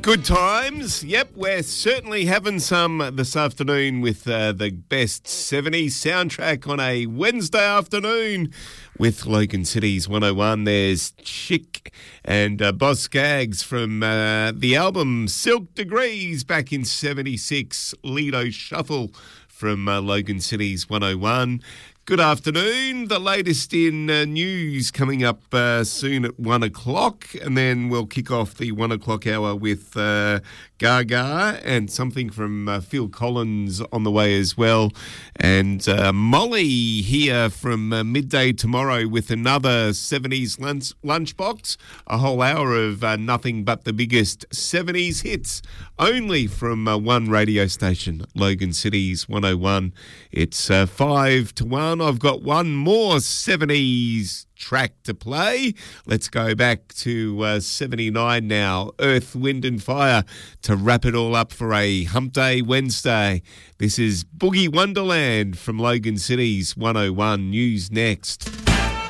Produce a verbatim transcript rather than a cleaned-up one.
Good times. Yep, we're certainly having some this afternoon with uh, the best seventies soundtrack on a Wednesday afternoon with Logan City's one oh one. There's Chick and uh, Boz Skaggs from uh, the album Silk Degrees back in seventy-six. Lido Shuffle from uh, Logan City's one oh one. Good afternoon. The latest in uh, news coming up uh, soon at one o'clock, and then we'll kick off the one o'clock hour with uh, Gaga and something from uh, Phil Collins on the way as well. And uh, Molly here from uh, midday tomorrow with another seventies lunch lunchbox, a whole hour of uh, nothing but the biggest seventies hits, only from uh, one radio station, Logan City's one oh one. It's uh, five to one. I've got one more seventies track to play. Let's go back to uh, seventy-nine now. Earth, Wind and Fire to wrap it all up for a Hump Day Wednesday. This is Boogie Wonderland from Logan City's one oh one. News next.